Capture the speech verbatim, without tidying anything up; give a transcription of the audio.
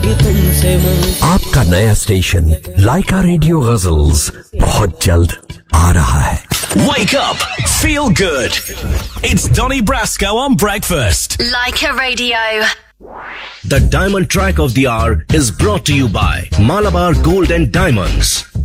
कि तुमसे मुझे। आपका नया स्टेशन लाइका रेडियो गजल्स बहुत जल्द आ रहा है। Wake up, feel good. It's Donny Brasco on breakfast. Laika Radio. The Diamond Track of the Hour is brought to you by Malabar Gold and Diamonds,